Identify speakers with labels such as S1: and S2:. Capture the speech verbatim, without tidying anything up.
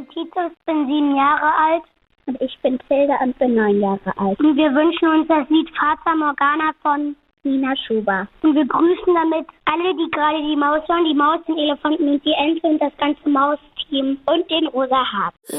S1: Titus, bin sieben Jahre alt.
S2: Und ich bin Tilda und bin neun Jahre alt.
S1: Und wir wünschen uns das Lied Fata Morgana von
S2: Nina Schuber.
S1: Und wir grüßen damit alle, die gerade die Maus hören, die Maus, den Elefanten und die Ente und das ganze Mausteam und den rosa Hab.